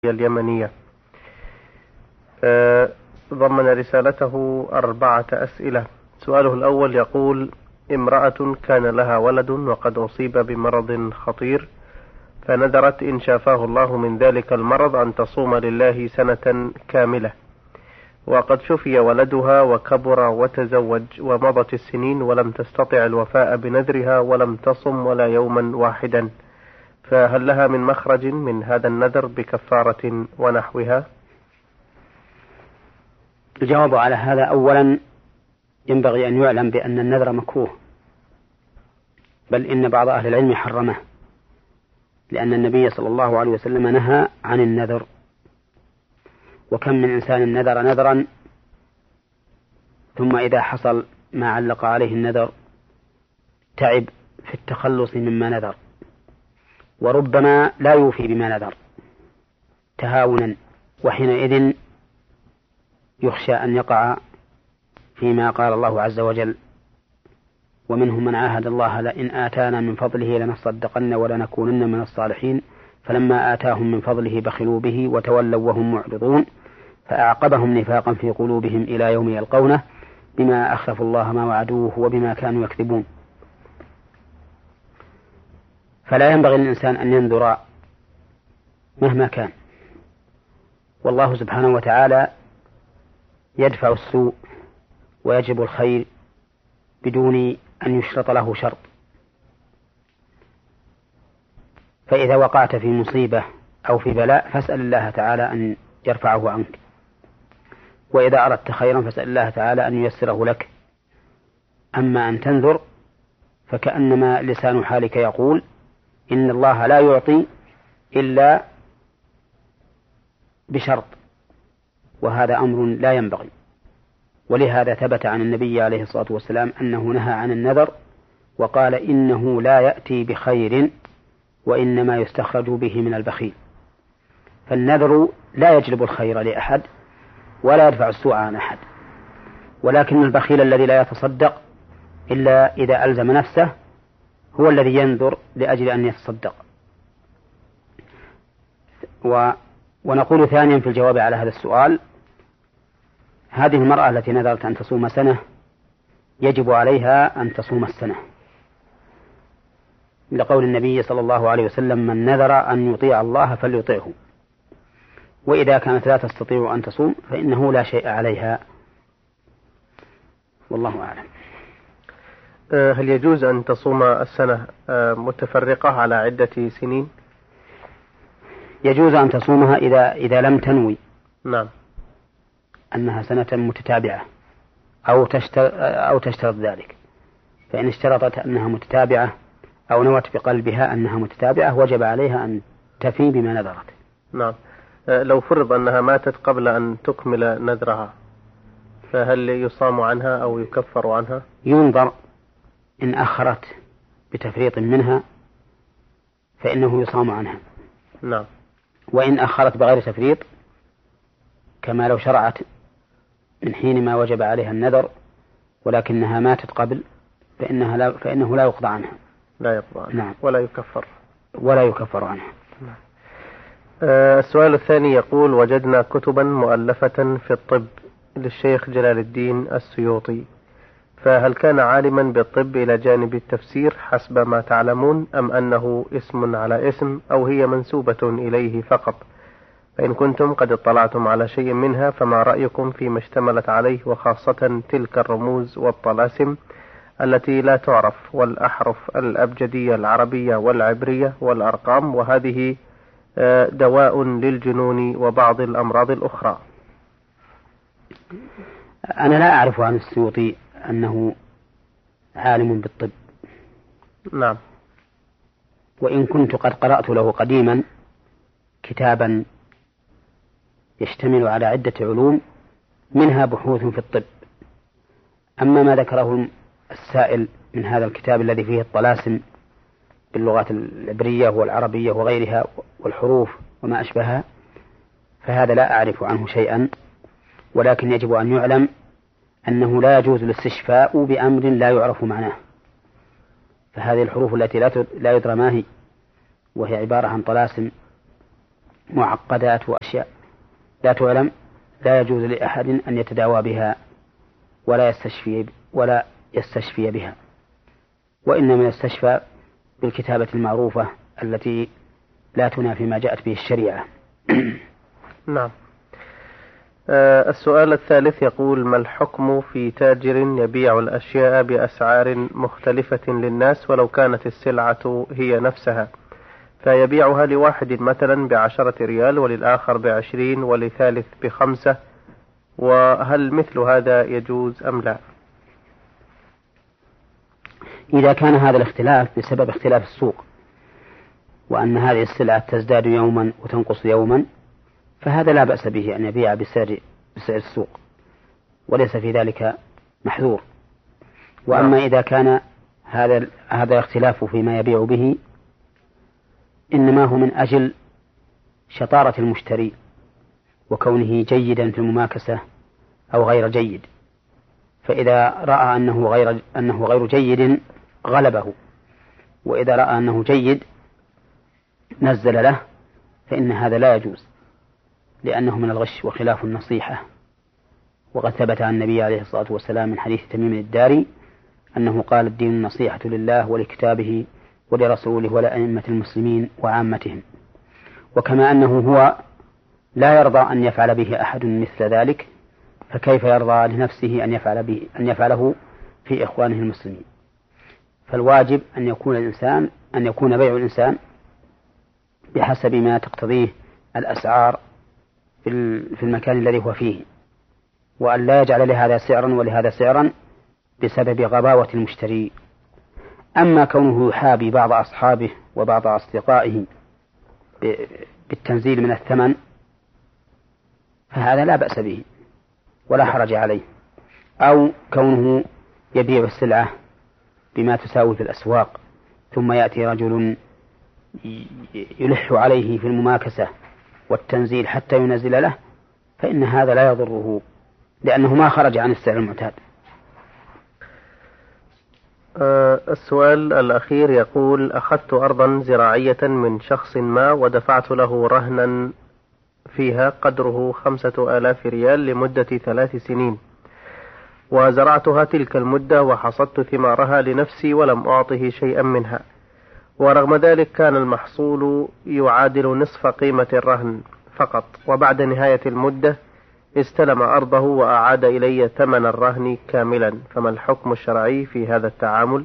اليمنية. ضمن رسالته 4 أسئلة. سؤاله الأول يقول: امرأة كان لها ولد وقد أصيب بمرض خطير، فنذرت إن شافاه الله من ذلك المرض أن تصوم لله سنة كاملة، وقد شفي ولدها وكبر وتزوج ومضت السنين ولم تستطع الوفاء بنذرها ولم تصم ولا يوما واحدا، فهل لها من مخرج من هذا النذر بكفارة ونحوها؟ الجواب على هذا: أولا ينبغي أن يعلم بأن النذر مكروه، بل إن بعض أهل العلم حرمه، لأن النبي صلى الله عليه وسلم نهى عن النذر. وكم من إنسان نذر نذرا ثم إذا حصل ما علق عليه النذر تعب في التخلص مما نذر، وربما لا يوفي بما نذر تهاونا، وحينئذ يخشى أن يقع فيما قال الله عز وجل: ومنهم من عاهد الله لئن آتانا من فضله لنصدقن ولنكونن من الصالحين فلما آتاهم من فضله بخلوا به وتولوا وهم معرضون فأعقبهم نفاقا في قلوبهم إلى يوم يلقونه بما أخلفوا الله ما وعدوه وبما كانوا يكذبون. فلا ينبغي للإنسان أن ينذر مهما كان، والله سبحانه وتعالى يدفع السوء ويجب الخير بدون أن يشرط له شرط. فإذا وقعت في مصيبة أو في بلاء فاسأل الله تعالى أن يرفعه عنك، وإذا أردت خيرا فاسأل الله تعالى أن ييسره لك. أما أن تنذر فكأنما لسان حالك يقول إن الله لا يعطي إلا بشرط، وهذا أمر لا ينبغي. ولهذا ثبت عن النبي عليه الصلاة والسلام أنه نهى عن النذر وقال: إنه لا يأتي بخير وإنما يستخرج به من البخيل. فالنذر لا يجلب الخير لأحد ولا يدفع السوء عن أحد، ولكن البخيل الذي لا يتصدق إلا إذا ألزم نفسه هو الذي ينذر لأجل أن يتصدق. ونقول ثانيا في الجواب على هذا السؤال: هذه المرأة التي نذرت أن تصوم سنة يجب عليها أن تصوم السنة، لقول النبي صلى الله عليه وسلم: من نذر أن يطيع الله فليطيعه، وإذا كانت لا تستطيع أن تصوم فإنه لا شيء عليها، والله أعلم. هل يجوز أن تصوم السنة متفرقة على عدة سنين؟ يجوز أن تصومها إذا لم تنوي نعم أنها سنة متتابعة أو تشترط ذلك. فإن اشترطت أنها متتابعة أو نوت بقلبها أنها متتابعة وجب عليها أن تفي بما نذرت. نعم. لو فرض أنها ماتت قبل أن تكمل نذرها فهل يصام عنها أو يكفر عنها؟ ينظر، إن أخرت بتفريط منها فإنه يصام عنها. نعم. وإن أخرت بغير تفريط كما لو شرعت من حين ما وجب عليها النذر ولكنها ماتت قبل فإنه لا يقضى عنها. لا يقضى عنها. نعم. ولا يكفر عنها. نعم. السؤال الثاني يقول: وجدنا كتبا مؤلفة في الطب للشيخ جلال الدين السيوطي، فهل كان عالما بالطب إلى جانب التفسير حسب ما تعلمون، أم أنه اسم على اسم، أو هي منسوبة إليه فقط؟ فإن كنتم قد اطلعتم على شيء منها فما رأيكم فيما اشتملت عليه، وخاصة تلك الرموز والطلاسم التي لا تعرف، والأحرف الأبجدية العربية والعبرية والأرقام، وهذه دواء للجنون وبعض الأمراض الأخرى. أنا لا أعرف عن السيوطي أنه عالم بالطب. نعم. وإن كنت قد قرأت له قديما كتابا يشتمل على عدة علوم منها بحوث في الطب. أما ما ذكره السائل من هذا الكتاب الذي فيه الطلاسم باللغات العبرية والعربية وغيرها والحروف وما أشبهها فهذا لا أعرف عنه شيئا، ولكن يجب أن يعلم أنه لا يجوز الاستشفاء بأمر لا يعرف معناه. فهذه الحروف التي لا يدرى ما هي وهي عبارة عن طلاسم معقدات وأشياء لا تعلم لا يجوز لأحد أن يتداوى بها ولا يستشفي بها، وإنما يستشفى بالكتابة المعروفة التي لا تنافي ما جاءت به الشريعة. نعم. السؤال الثالث يقول: ما الحكم في تاجر يبيع الأشياء بأسعار مختلفة للناس ولو كانت السلعة هي نفسها، فيبيعها لواحد مثلا ب10 ريال وللآخر ب20 ولثالث ب5، وهل مثل هذا يجوز أم لا؟ إذا كان هذا الاختلاف بسبب اختلاف السوق، وأن هذه السلعة تزداد يوما وتنقص يوما، فهذا لا بأس به أن يبيع بسعر السوق، وليس في ذلك محذور. وأما إذا كان هذا الاختلاف فيما يبيع به إنما هو من أجل شطارة المشتري وكونه جيدا في المماكسة أو غير جيد، فإذا رأى أنه غير جيد غلبه، وإذا رأى أنه جيد نزل له، فإن هذا لا يجوز، لأنه من الغش وخلاف النصيحة. وقد ثبت عن النبي عليه الصلاة والسلام من حديث تميم الداري أنه قال: الدين النصيحة لله ولكتابه ولرسوله ولأئمة المسلمين وعامتهم. وكما أنه هو لا يرضى أن يفعل به أحد مثل ذلك، فكيف يرضى لنفسه أن يفعله في إخوانه المسلمين؟ فالواجب أن يكون بيع الإنسان بحسب ما تقتضيه الأسعار في المكان الذي هو فيه، وأن لا يجعل لهذا سعرا ولهذا سعرا بسبب غباوة المشتري. أما كونه يحابي بعض أصحابه وبعض أصدقائه بالتنزيل من الثمن فهذا لا بأس به ولا حرج عليه، أو كونه يبيع السلعة بما تساوي في الأسواق ثم يأتي رجل يلح عليه في المماكسة والتنزيل حتى ينزل له، فإن هذا لا يضره لأنه ما خرج عن السعر المعتاد. السؤال الأخير يقول: أخذت أرضا زراعية من شخص ما ودفعت له رهنا فيها قدره 5000 ريال لمدة 3 سنين، وزرعتها تلك المدة وحصدت ثمارها لنفسي ولم أعطه شيئا منها، ورغم ذلك كان المحصول يعادل نصف قيمة الرهن فقط، وبعد نهاية المدة استلم أرضه وأعاد إلي ثمن الرهن كاملا، فما الحكم الشرعي في هذا التعامل؟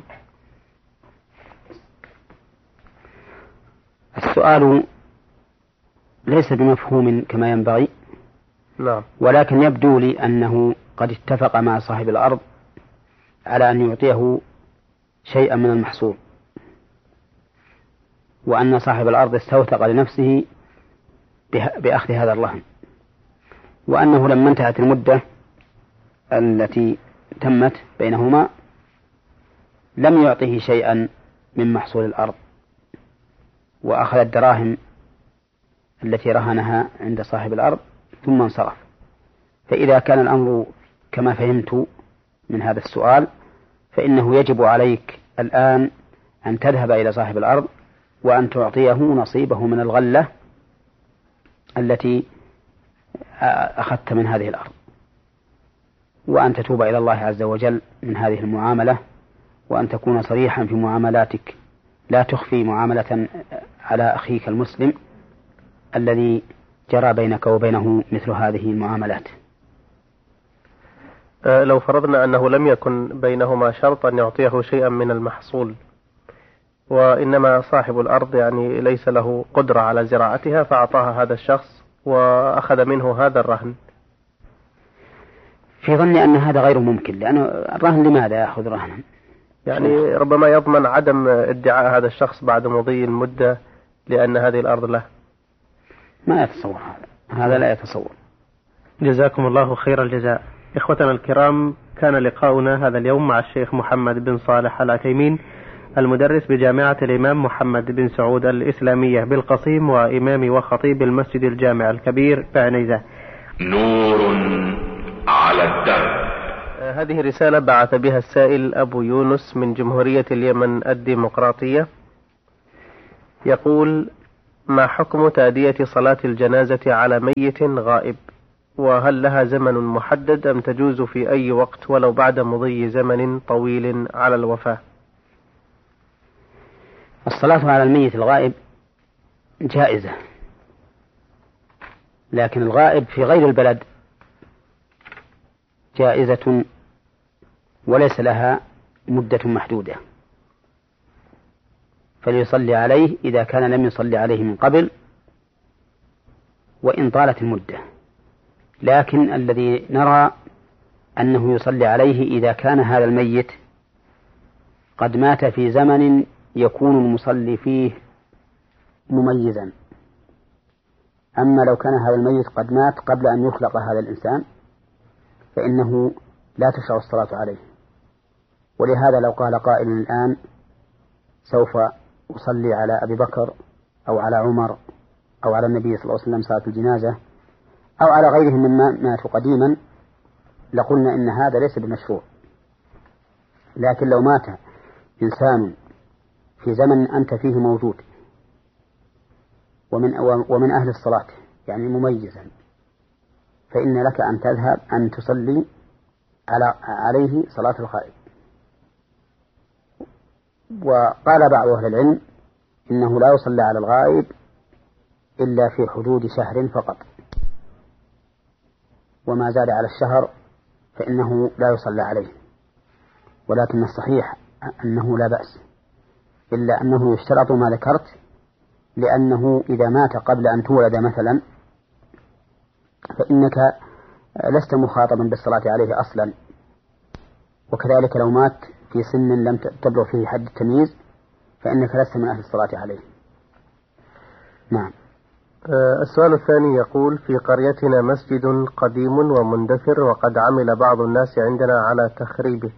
السؤال ليس بمفهوم كما ينبغي، نعم، ولكن يبدو لي أنه قد اتفق مع صاحب الأرض على أن يعطيه شيئا من المحصول، وأن صاحب الأرض استوثق لنفسه بأخذ هذا الرهن، وأنه لما انتهت المدة التي تمت بينهما لم يعطه شيئا من محصول الأرض، وأخذ الدراهم التي رهنها عند صاحب الأرض ثم انصرف. فإذا كان الأمر كما فهمت من هذا السؤال، فإنه يجب عليك الآن أن تذهب إلى صاحب الأرض وأن تعطيه نصيبه من الغلة التي أخذت من هذه الأرض، وأن تتوب إلى الله عز وجل من هذه المعاملة، وأن تكون صريحا في معاملاتك، لا تخفي معاملة على أخيك المسلم الذي جرى بينك وبينه مثل هذه المعاملات. لو فرضنا أنه لم يكن بينهما شرط أن يعطيه شيئا من المحصول، وإنما صاحب الأرض يعني ليس له قدرة على زراعتها فأعطاها هذا الشخص وأخذ منه هذا الرهن، في ظني أن هذا غير ممكن، لأنه الرهن لماذا يأخذ رهنا؟ يعني ربما يضمن عدم ادعاء هذا الشخص بعد مضي المدة لأن هذه الأرض له. ما يتصور هذا لا يتصور. جزاكم الله خير الجزاء. إخوتنا الكرام، كان لقاؤنا هذا اليوم مع الشيخ محمد بن صالح العثيمين، المدرس بجامعة الإمام محمد بن سعود الإسلامية بالقصيم، وإمام وخطيب المسجد الجامع الكبير بعنيزة. نور على الدرب. هذه رسالة بعث بها السائل أبو يونس من جمهورية اليمن الديمقراطية، يقول: ما حكم تأدية صلاة الجنازة على ميت غائب؟ وهل لها زمن محدد أم تجوز في أي وقت ولو بعد مضي زمن طويل على الوفاة؟ الصلاة على الميت الغائب جائزة، لكن الغائب في غير البلد جائزة وليس لها مدة محدودة، فليصلي عليه إذا كان لم يصلي عليه من قبل وإن طالت المدة. لكن الذي نرى أنه يصلي عليه إذا كان هذا الميت قد مات في زمن يكون المصلي فيه مميزا. أما لو كان هذا الميت قد مات قبل أن يخلق هذا الإنسان فإنه لا تشرع الصلاة عليه. ولهذا لو قال قائل الآن سوف أصلي على أبي بكر أو على عمر أو على النبي صلى الله عليه وسلم صلاة الجنازة أو على غيرهم مما ماتوا قديما لقلنا إن هذا ليس بمشروع. لكن لو مات إنسان في زمن أنت فيه موجود ومن أهل الصلاة يعني مميزا، فإن لك أن تذهب أن تصلي عليه صلاة الغائب. وقال بعض أهل العلم إنه لا يصلى على الغائب إلا في حدود شهر فقط، وما زاد على الشهر فإنه لا يصلى عليه. ولكن الصحيح أنه لا بأس، إلا أنه يشترط ما ذكرت، لأنه إذا مات قبل أن تولد مثلا فإنك لست مخاطبا بالصلاة عليه أصلا، وكذلك لو مات في سن لم تبلغ فيه حد التمييز فإنك لست من أهل الصلاة عليه. نعم. السؤال الثاني يقول: في قريتنا مسجد قديم ومندثر وقد عمل بعض الناس عندنا على تخريبه،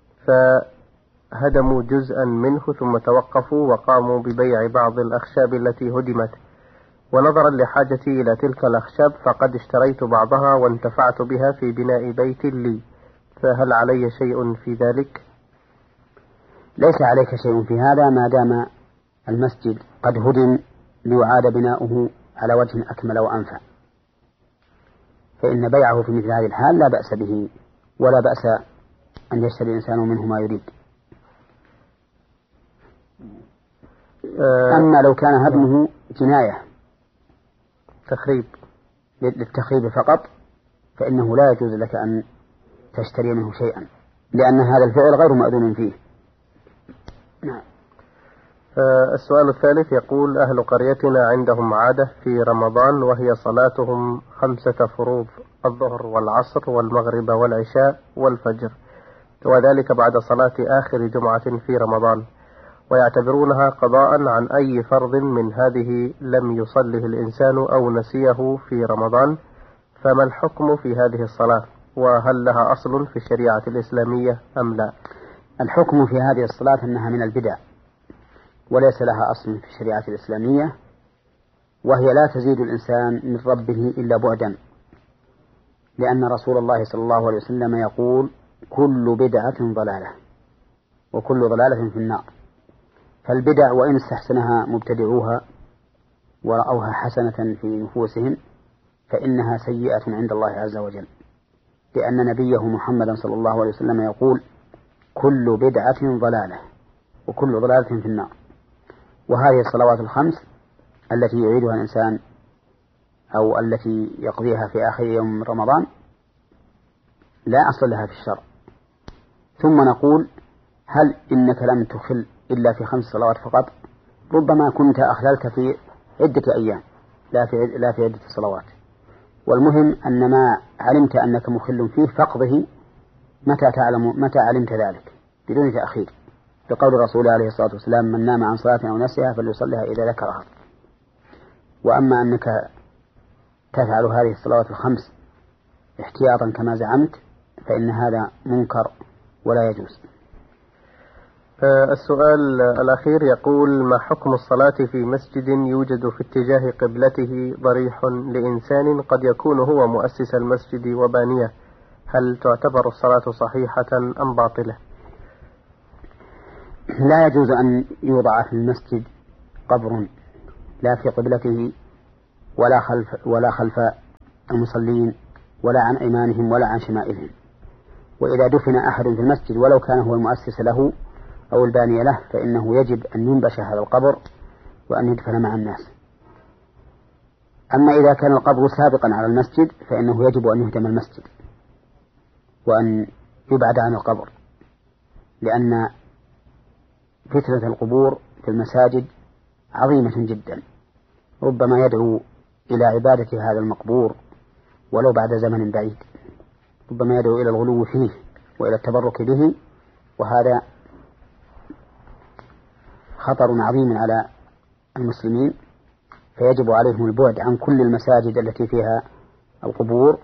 فهدموا جزءا منه ثم توقفوا وقاموا ببيع بعض الأخشاب التي هدمت، ونظرا لحاجتي إلى تلك الأخشاب فقد اشتريت بعضها وانتفعت بها في بناء بيت لي، فهل علي شيء في ذلك؟ ليس عليك شيء في هذا ما دام المسجد قد هدم ليعاد بناؤه على وجه أكمل وأنفع، فإن بيعه في مثل هذه الحال لا بأس به، ولا بأس أن يشتري الإنسان منه ما يريد. أما لو كان هدمه جناية تخريب للتخريب فقط فإنه لا يجوز لك أن تشتري منه شيئا، لأن هذا الفعل غير مأذون فيه. نعم. السؤال الثالث يقول: أهل قريتنا عندهم عادة في رمضان وهي صلاتهم 5 فروض: الظهر والعصر والمغرب والعشاء والفجر، وذلك بعد صلاة آخر جمعة في رمضان، ويعتبرونها قضاء عن أي فرض من هذه لم يصله الإنسان أو نسيه في رمضان، فما الحكم في هذه الصلاة؟ وهل لها أصل في الشريعة الإسلامية أم لا؟ الحكم في هذه الصلاة أنها من البدع وليس لها أصل في الشريعة الإسلامية، وهي لا تزيد الإنسان من ربه إلا بعدا، لأن رسول الله صلى الله عليه وسلم يقول: كل بدعة ضلالة وكل ضلالة في النار. فالبدع وإن استحسنها مبتدعوها ورأوها حسنة في نفوسهم فإنها سيئة عند الله عز وجل، لأن نبيه محمد صلى الله عليه وسلم يقول: كل بدعة ضلالة وكل ضلالة في النار. وهذه الصلوات الخمس التي يعيدها الإنسان أو التي يقضيها في آخر يوم رمضان لا أصل لها في الشرع. ثم نقول: هل إنك لم تخل إلا في 5 صلوات فقط؟ ربما كنت أخللت في عدة أيام لا في عدة صلوات. والمهم أن ما علمت أنك مخل فيه فاقضه متى علمت ذلك بدون تأخير، بقول الرسول عليه الصلاة والسلام: من نام عن صلاة أو نسيها فليصليها إذا ذكرها. وأما أنك تفعل هذه الصلوات الخمس احتياطا كما زعمت فإن هذا منكر ولا يجوز. السؤال الأخير يقول: ما حكم الصلاة في مسجد يوجد في اتجاه قبلته ضريح لإنسان قد يكون هو مؤسس المسجد وبانيه، هل تعتبر الصلاة صحيحة أم باطلة؟ لا يجوز أن يوضع في المسجد قبر لا في قبلته ولا خلف المصلين ولا عن أيمانهم ولا عن شمائلهم. وإذا دفن أحد في المسجد ولو كان هو المؤسس له أو الباني له فإنه يجب أن ينبش هذا القبر وأن يدفن مع الناس. أما إذا كان القبر سابقا على المسجد فإنه يجب أن يهدم المسجد وأن يبعد عن القبر، لأن فتنة القبور في المساجد عظيمة جدا، ربما يدعو إلى عبادة هذا المقبور ولو بعد زمن بعيد، ربما يدعو إلى الغلو فيه وإلى التبرك به، وهذا خطر عظيم على المسلمين، فيجب عليهم البعد عن كل المساجد التي فيها القبور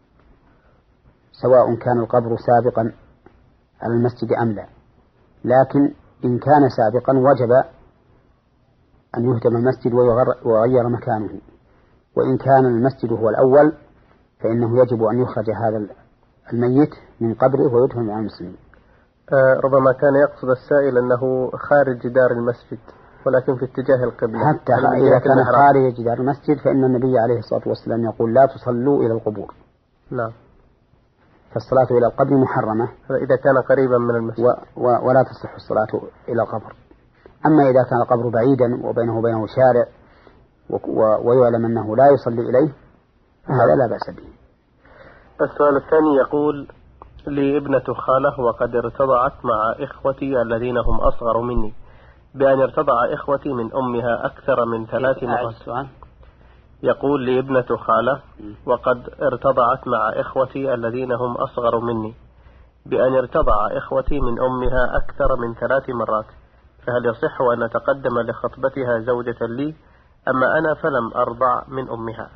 سواء كان القبر سابقا على المسجد أم لا. لكن إن كان سابقا وجب أن يهدم المسجد ويغير مكانه، وإن كان المسجد هو الأول فإنه يجب أن يخرج هذا الميت من قبره ويدفن مع المسلمين. ربما كان يقصد السائل أنه خارج جدار المسجد ولكن في اتجاه القبلة، حتى إذا كان خارج جدار المسجد فإن النبي عليه الصلاة والسلام يقول لا تصلوا إلى القبور. نعم. فالصلاة إلى القبر محرمة إذا كان قريبا من المسجد ولا تصح الصلاة إلى القبر. أما إذا كان القبر بعيدا وبينه وبينه شارع ويعلم أنه لا يصلي إليه هذا لا بأس به. السؤال الثاني يقول: لي ابنة خالة وقد ارتضعت مع إخوتي الذين هم أصغر مني بأن ارتضع إخوتي من أمها أكثر من 3 مرات. يقول: لي ابنة خالة وقد ارتضعت مع إخوتي الذين هم أصغر مني بأن ارتضع إخوتي من أمها أكثر من 3 مرات، فهل يصح أن أتقدم لخطبتها زوجة لي، أما أنا فلم أرضع من أمها؟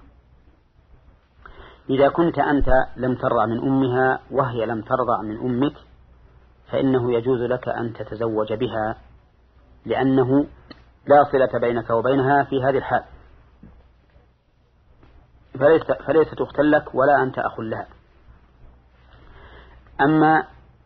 إذا كنت أنت لم ترضع من أمها وهي لم ترضع من أمك فإنه يجوز لك أن تتزوج بها، لأنه لا صلة بينك وبينها في هذه الحال، فليست أختا لك ولا أنت أخ لها. أما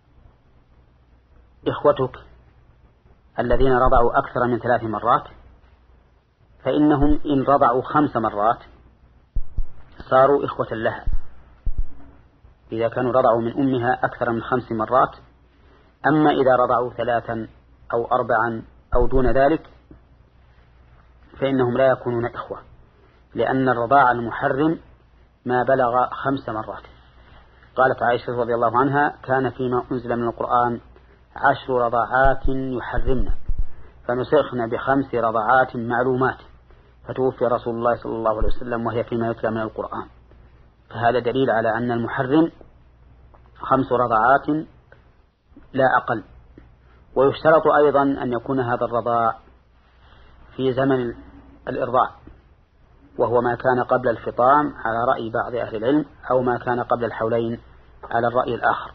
إخوتك الذين رضعوا أكثر من 3 مرات فإنهم إن رضعوا 5 مرات صاروا إخوة لها، إذا كانوا رضعوا من أمها أكثر من 5 مرات. أما إذا رضعوا 3 أو 4 أو دون ذلك فإنهم لا يكونون إخوة، لأن الرضاع المحرم ما بلغ 5 مرات. قالت عائشة رضي الله عنها: كان فيما أنزل من القرآن 10 رضاعات يحرمنا فنسخنا ب5 رضاعات معلومات، فتوفي رسول الله صلى الله عليه وسلم وهي فيما يتلى من القرآن. فهذا دليل على أن المحرم 5 رضاعات لا أقل. ويشترط أيضا أن يكون هذا الرضاع في زمن الإرضاع، وهو ما كان قبل الفطام على رأي بعض أهل العلم، أو ما كان قبل الحولين على الرأي الآخر.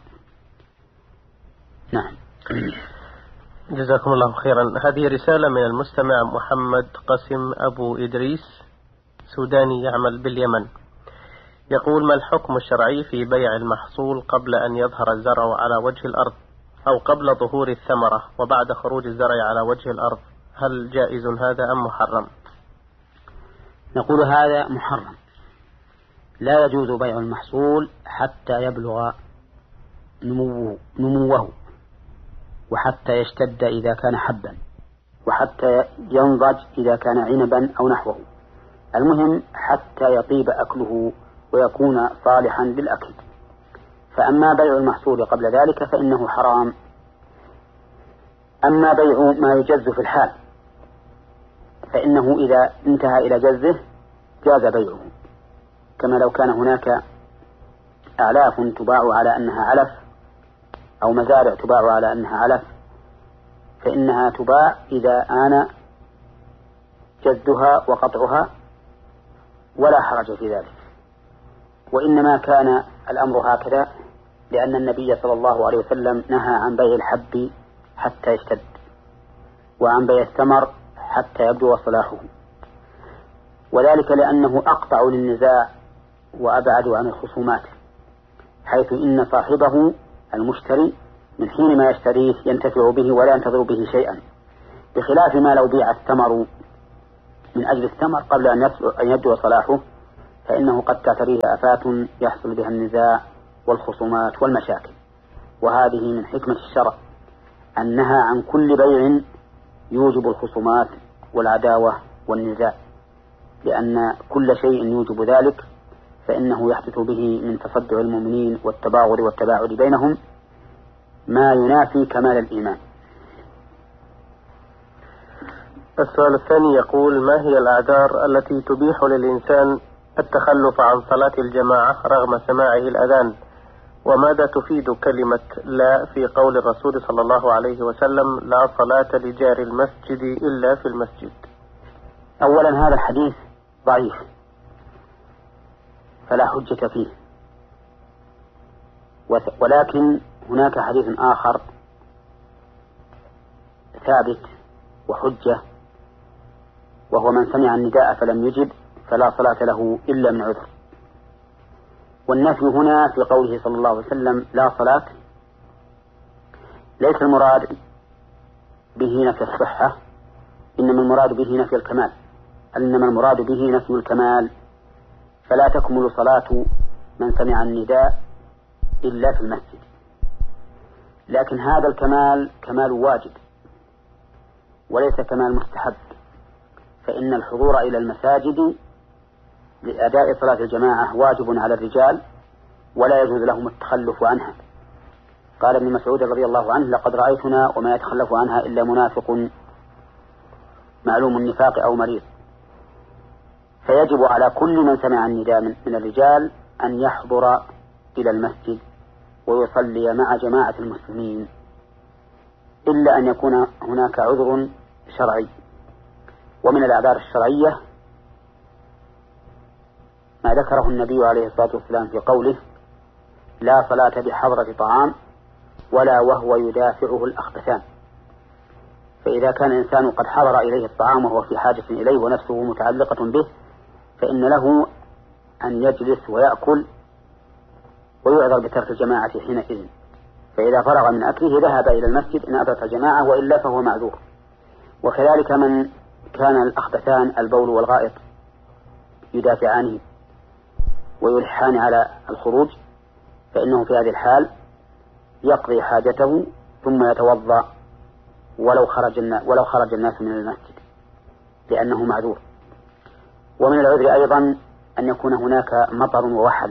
نعم. جزاكم الله خيرا. هذه رسالة من المستمع محمد قاسم أبو إدريس، سوداني يعمل باليمن، يقول: ما الحكم الشرعي في بيع المحصول قبل أن يظهر الزرع على وجه الأرض، أو قبل ظهور الثمرة وبعد خروج الزرع على وجه الأرض؟ هل جائز هذا أم محرم؟ نقول هذا محرم، لا يجوز بيع المحصول حتى يبلغ نموه وحتى يشتد إذا كان حبا وحتى ينضج إذا كان عنبا أو نحوه، المهم حتى يطيب أكله ويكون صالحا للأكل. فأما بيع المحصول قبل ذلك فإنه حرام. أما بيع ما يجز في الحال فإنه إذا انتهى إلى جزه جاز بيعه، كما لو كان هناك أعلاف تباع على أنها علف أو مزارع تباع على أنها علف، فإنها تباع إذا آن جزها وقطعها ولا حرج في ذلك. وإنما كان الأمر هكذا لأن النبي صلى الله عليه وسلم نهى عن بيع الحب حتى يشتد، وعن بيع الثمر حتى يبدو صلاحه، وذلك لأنه أقطع للنزاع وأبعد عن الخصومات، حيث إن صاحبه المشتري من حين ما يشتريه ينتفع به ولا ينتظر به شيئا، بخلاف ما لو بيع الثمر من أجل الثمر قبل أن يبدو صلاحه، فإنه قد تعتريه آفات يحصل بها النزاع والخصومات والمشاكل. وهذه من حكمة الشرع أنها عن كل بيع يوجب الخصومات والعداوة والنزاع، لأن كل شيء يوجب ذلك فإنه يحدث به من تصدع المؤمنين والتباغض والتباعد بينهم ما ينافي كمال الإيمان. السؤال الثاني يقول: ما هي الأعذار التي تبيح للإنسان التخلف عن صلاة الجماعة رغم سماعه الأذان؟ وماذا تفيد كلمة لا في قول الرسول صلى الله عليه وسلم: لا صلاة لجار المسجد إلا في المسجد؟ أولا هذا الحديث ضعيف فلا حجة فيه، ولكن هناك حديث آخر ثابت وحجة، وهو: من سمع النداء فلم يجب فلا صلاة له إلا من عذر. والنفي هنا في قوله صلى الله عليه وسلم لا صلاة ليس المراد به نفي الصحة، إنما المراد به نفي الكمال، إنما المراد به نفي الكمال، فلا تكمل صلاة من سمع النداء إلا في المسجد. لكن هذا الكمال كمال واجب وليس كمال مستحب، فإن الحضور إلى المساجد لأداء صلاة الجماعة واجب على الرجال ولا يجوز لهم التخلف عنها. قال ابن مسعود رضي الله عنه: لقد رأيتنا وما يتخلف عنها إلا منافق معلوم النفاق أو مريض. فيجب على كل من سمع النداء من الرجال أن يحضر إلى المسجد ويصلي مع جماعة المسلمين، إلا أن يكون هناك عذر شرعي. ومن الأعذار الشرعية ما ذكره النبي عليه الصلاة والسلام في قوله: لا صلاة بحضرة طعام ولا وهو يدافعه الأخبثان. فإذا كان الإنسان قد حضر إليه الطعام وهو في حاجة إليه ونفسه متعلقة به، فإن له أن يجلس ويأكل ويعذر بترك الجماعة حينئذ. فإذا فرغ من أكله ذهب إلى المسجد إن أدرك الجماعة، وإلا فهو معذور. وكذلك من كان الأخبثان البول والغائط يدافعانه ويلحان على الخروج، فإنه في هذه الحال يقضي حاجته ثم يتوضأ ولو خرج الناس من المسجد لأنه معذور. ومن العذر أيضا أن يكون هناك مطر ووحل،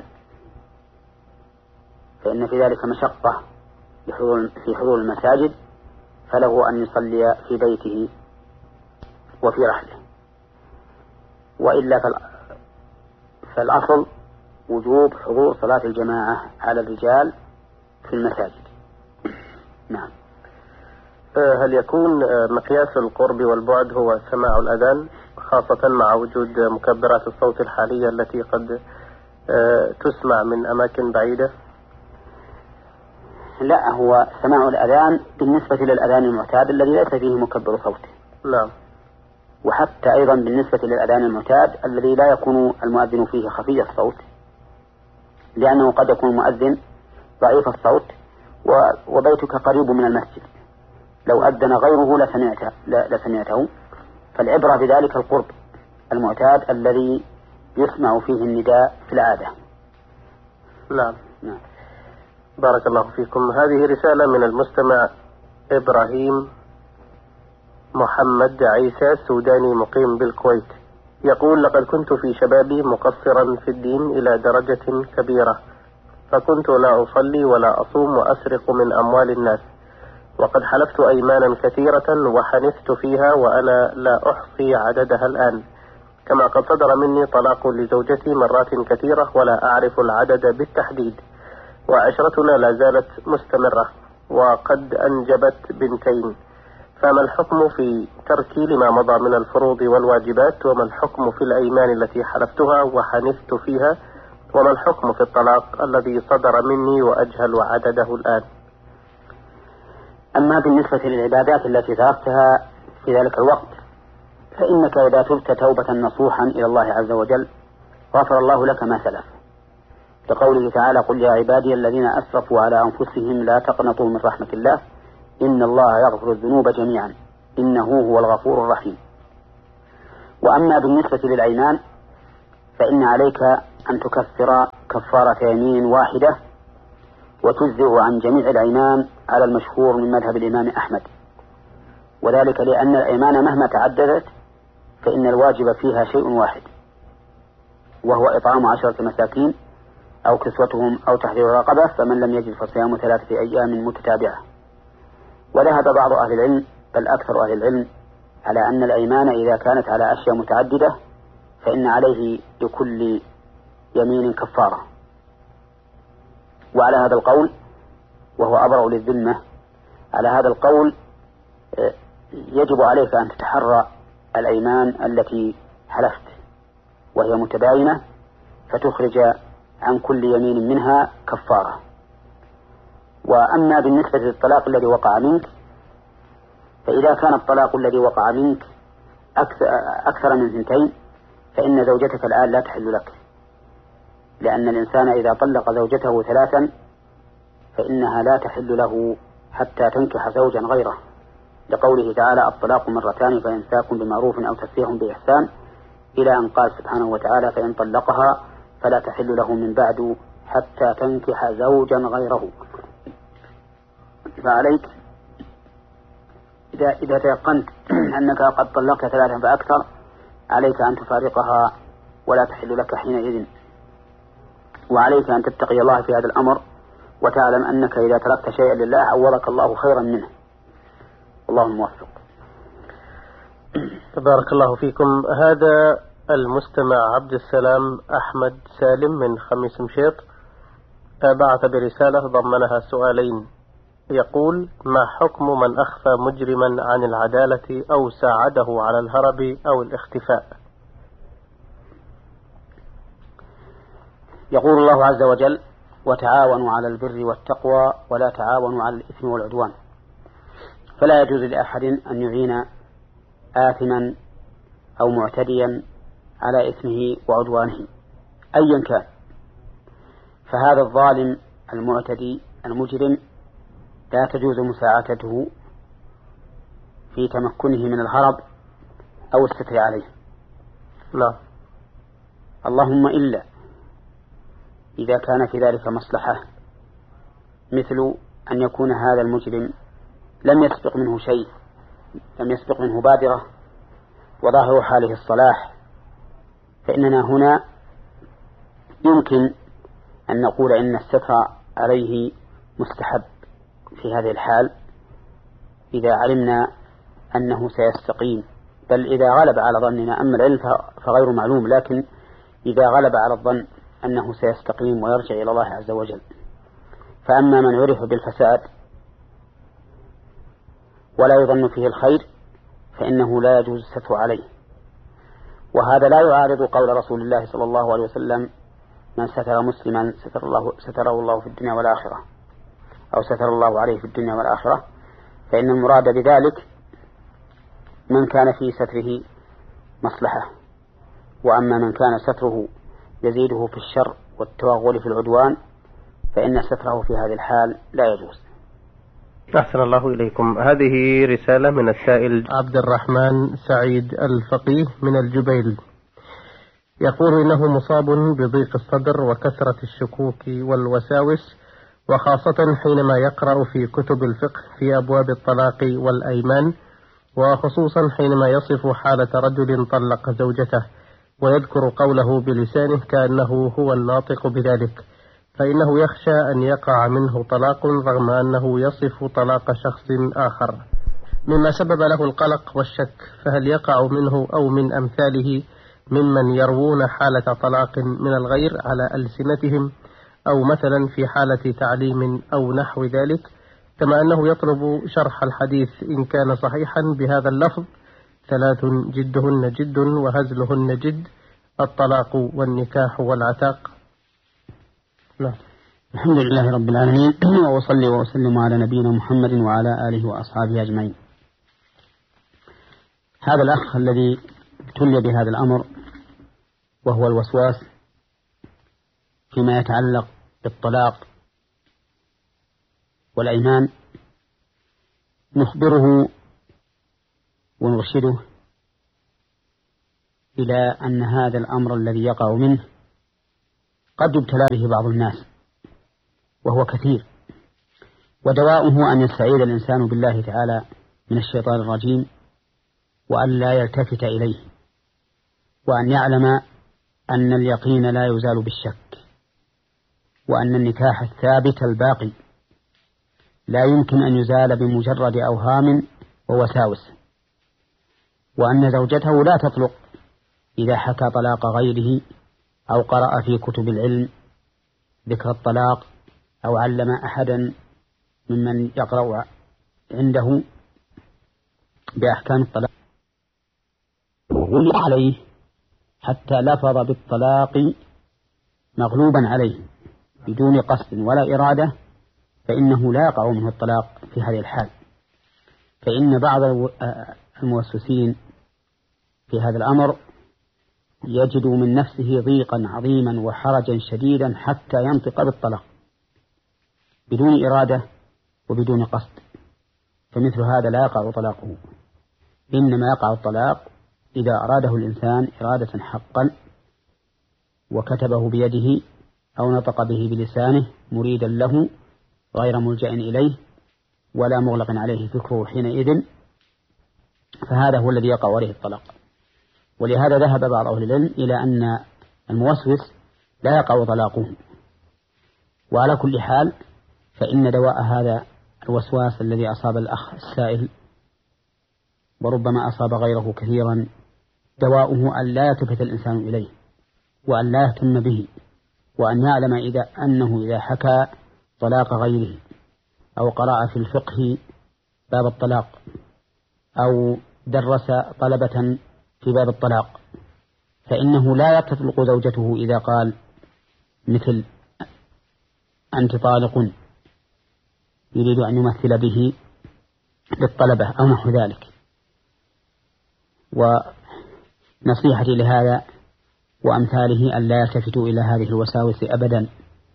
فإن في ذلك مشقة في حضور المساجد، فله أن يصلي في بيته وفي رحله. وإلا فالأصل وجوب حضور صلاة الجماعة على الرجال في المساجد. نعم. هل يكون مقياس القرب والبعد هو سماع الأذان، خاصة مع وجود مكبرات الصوت الحالية التي قد تسمع من أماكن بعيدة؟ لا، هو سماع الأذان بالنسبة للأذان المعتاد الذي ليس فيه مكبر صوت. نعم. وحتى أيضا بالنسبة للأذان المعتاد الذي لا يكون المؤذن فيه خفي الصوت، لأنه قد يكون مؤذن ضعيف الصوت وبيتك قريب من المسجد، لو أذن غيره لسمعته. فالعبرة بذلك القرب المعتاد الذي يسمع فيه النداء في العادة. نعم. بارك الله فيكم. هذه رسالة من المستمع إبراهيم محمد عيسى السوداني مقيم بالكويت، يقول: لقد كنت في شبابي مقصرا في الدين إلى درجة كبيرة، فكنت لا أصلي ولا أصوم وأسرق من أموال الناس، وقد حلفت أيمانا كثيرة وحنثت فيها وأنا لا أحصي عددها الآن، كما قد صدر مني طلاق لزوجتي مرات كثيرة ولا أعرف العدد بالتحديد، وعشرتنا لا زالت مستمرة وقد أنجبت بنتين، فما الحكم في تركي لما مضى من الفروض والواجبات؟ وما الحكم في الأيمان التي حلفتها وحنثت فيها؟ وما الحكم في الطلاق الذي صدر مني وأجهل عدده الآن؟ أما بالنسبة للعبادات التي تركتها في ذلك الوقت، فإنك إذا تبت توبة نصوحا إلى الله عز وجل غفر الله لك ما سلف، كقوله تعالى: قل يا عبادي الذين أسرفوا على أنفسهم لا تقنطوا من رحمة الله إن الله يغفر الذنوب جميعا إنه هو الغفور الرحيم. وأما بالنسبة للأيمان فإن عليك أن تكفر كفارة يمين واحدة وتجزئ عن جميع الأيمان على المشهور من مذهب الإمام أحمد، وذلك لأن الأيمان مهما تعددت فإن الواجب فيها شيء واحد، وهو إطعام 10 مساكين أو كسوتهم أو تحرير رقبة، فمن لم يجد فصيام 3 أيام متتابعة. وذهب بعض أهل العلم بل أكثر أهل العلم على أن الأيمان إذا كانت على أشياء متعددة فإن عليه لكل يمين كفارة. وعلى هذا القول، وهو أبرأ للذمة، على هذا القول يجب عليك أن تتحرى الأيمان التي حلفت وهي متباينة فتخرج عن كل يمين منها كفارة. وأما بالنسبة للطلاق الذي وقع منك، فإذا كان الطلاق الذي وقع منك أكثر من 2 فإن زوجتك الآن لا تحل لك، لأن الإنسان إذا طلق زوجته 3 فإنها لا تحل له حتى تنكح زوجا غيره، لقوله تعالى: الطلاق 2 فإمساك بمعروف أو تسريح بإحسان، إلى أن قال سبحانه وتعالى: فإن طلقها فلا تحل له من بعد حتى تنكح زوجا غيره. فعليك إذا تيقنت أنك قد طلقت 3 فأكثر عليك أن تفارقها ولا تحل لك حينئذ. وعليك أن تتقي الله في هذا الأمر وتعلم أنك إذا تركت شيئا لله عوضك الله خيرا منه. اللهم موفق. بارك الله فيكم. هذا المستمع عبد السلام أحمد سالم من خميس مشيط بعث برسالة ضمنها سؤالين. يقول: ما حكم من أخفى مجرما عن العدالة أو ساعده على الهرب أو الاختفاء؟ يقول الله عز وجل: وتعاونوا على البر والتقوى ولا تعاونوا على الإثم والعدوان. فلا يجوز لأحد أن يعين آثما أو معتديا على إثمه وعدوانه أيا كان، فهذا الظالم المعتدي المجرم لا تجوز مساعدته في تمكنه من الهرب أو الستر عليه. لا. اللهم إلا إذا كان في ذلك مصلحة، مثل أن يكون هذا المجرم لم يسبق منه شيء، لم يسبق منه بادرة وظاهر حاله الصلاح، فإننا هنا يمكن أن نقول إن الستر عليه مستحب في هذه الحال إذا علمنا أنه سيستقيم، بل إذا غلب على ظننا. أما العلم فغير معلوم، لكن إذا غلب على الظن أنه سيستقيم ويرجع إلى الله عز وجل. فأما من عرف بالفساد ولا يظن فيه الخير فإنه لا يجوز الستر عليه. وهذا لا يعارض قول رسول الله صلى الله عليه وسلم: من ستر مسلما ستره الله في الدنيا والآخرة، أو ستر الله عليه في الدنيا والآخرة. فإن المراد بذلك من كان في ستره مصلحة، وأما من كان ستره يزيده في الشر والتوغل في العدوان فإن ستره في هذه الحال لا يجوز. أحسن الله إليكم. هذه رسالة من السائل عبد الرحمن سعيد الفقيه من الجبيل. يقول: إنه مصاب بضيق الصدر وكثرة الشكوك والوساوس، وخاصة حينما يقرأ في كتب الفقه في أبواب الطلاق والأيمان، وخصوصا حينما يصف حالة رجل طلق زوجته ويذكر قوله بلسانه كأنه هو الناطق بذلك، فإنه يخشى أن يقع منه طلاق رغم أنه يصف طلاق شخص آخر، مما سبب له القلق والشك. فهل يقع منه أو من أمثاله ممن يروون حالة طلاق من الغير على ألسنتهم، أو مثلا في حالة تعليم أو نحو ذلك، كما أنه يطلب شرح الحديث إن كان صحيحا بهذا اللفظ: 3 جدهن جد وهزلهن جد، الطلاق والنكاح والعتاق. لا. الحمد لله رب العالمين، وأصلي وأسلم على نبينا محمد وعلى آله وأصحابه أجمعين. هذا الأخ الذي ابتلي بهذا الأمر وهو الوسواس فيما يتعلق بالطلاق والأيمان، نخبره ونرشده إلى أن هذا الأمر الذي يقع منه قد يبتلى به بعض الناس وهو كثير، ودواؤه أن يستعيذ الإنسان بالله تعالى من الشيطان الرجيم، وأن لا يلتفت إليه، وأن يعلم أن اليقين لا يزال بالشك، وأن النكاح الثابت الباقي لا يمكن أن يزال بمجرد أوهام ووساوس، وأن زوجته لا تطلق إذا حكى طلاق غيره أو قرأ في كتب العلم ذكر الطلاق أو علم أحدا ممن يقرأ عنده بأحكام الطلاق وغلب عليه حتى لفظ بالطلاق مغلوبا عليه بدون قصد ولا إرادة، فإنه لا يقع منه الطلاق في هذه الحال. فإن بعض الموسوسين في هذا الأمر يجد من نفسه ضيقا عظيما وحرجا شديدا حتى ينطق بالطلاق بدون إرادة وبدون قصد، فمثل هذا لا يقع طلاقه، إنما يقع الطلاق إذا أراده الإنسان إرادة حقا وكتبه بيده أو نطق به بلسانه مريدا له غير ملجأ إليه ولا مغلق عليه فكره حينئذ، فهذا هو الذي يقع عليه الطلاق. ولهذا ذهب بعض أهل العلم إلى أن الموسوس لا يقع طلاقه. وعلى كل حال فإن دواء هذا الوسواس الذي أصاب الأخ السائل وربما أصاب غيره كثيرا دواؤه أن لا يلتفت الإنسان إليه وأن لا يهتم به، وأن يعلم أنه إذا حكى طلاق غيره أو قرأ في الفقه باب الطلاق أو درس طلبة في باب الطلاق فإنه لا تطلق زوجته إذا قال مثل أنت طالق يريد أن يمثل به للطلبة أو نحو ذلك. ونصيحتي لهذا وأمثاله أن لا يلتفتوا إلى هذه الوساوس أبدا.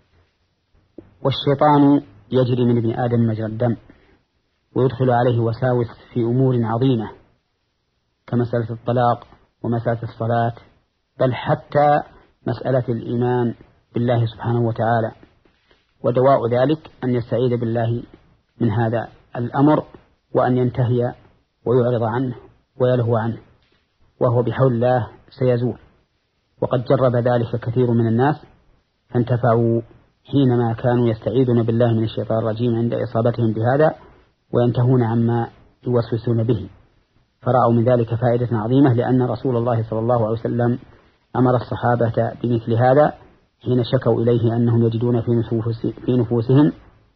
والشيطان يجري من ابن آدم مجرى الدم ويدخل عليه وساوس في أمور عظيمة كمسألة الطلاق ومسألة الصلاة، بل حتى مسألة الإيمان بالله سبحانه وتعالى. ودواء ذلك أن يستعيذ بالله من هذا الأمر وأن ينتهي ويعرض عنه ويلهو عنه، وهو بحول الله سيزول. وقد جرب ذلك كثير من الناس فانتفعوا حينما كانوا يستعيذون بالله من الشيطان الرجيم عند إصابتهم بهذا وينتهون عما يوسوسون به، فرأوا من ذلك فائدة عظيمة، لأن رسول الله صلى الله عليه وسلم أمر الصحابة بمثل هذا حين شكوا إليه أنهم يجدون في نفوسهم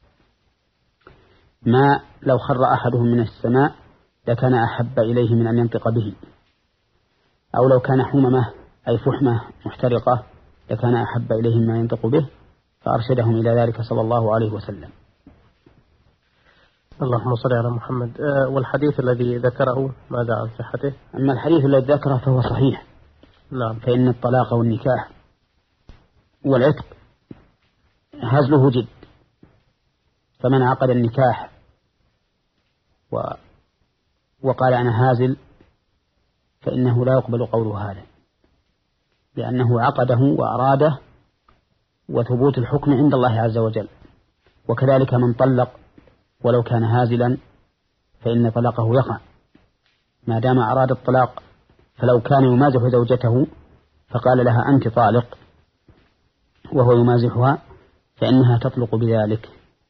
ما لو خر أحدهم من السماء لكان أحب إليه من أن ينطق به، أو لو كان حممة أي فحمة محترقة لكان أحب إليهم ما ينطق به، فأرشدهم إلى ذلك صلى الله عليه وسلم. اللهم صل على محمد. والحديث الذي ذكره ماذا عن صحته؟ أما الحديث الذي ذكره فهو صحيح. نعم. فإن الطلاق والنكاح والعتق هزله جد، فمن عقد النكاح وقال أنا هازل فإنه لا يقبل قوله هذا، لأنه عقده وأراده وثبوت الحكم عند الله عز وجل. وكذلك من طلق ولو كان هازلا فإن طلاقه يقع ما دام أراد الطلاق. فلو كان يمازح زوجته فقال لها أنت طالق وهو يمازحها فإنها تطلق بذلك.